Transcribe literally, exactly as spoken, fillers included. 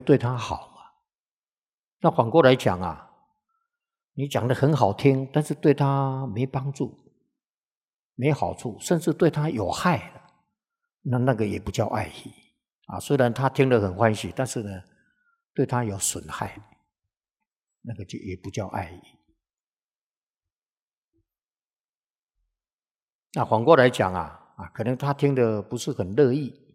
对他好嘛。那反过来讲啊，你讲的很好听，但是对他没帮助、没好处，甚至对他有害的，那那个也不叫爱意啊。虽然他听得很欢喜，但是呢，对他有损害，那个就也不叫爱意。那反过来讲啊，啊，可能他听得不是很乐意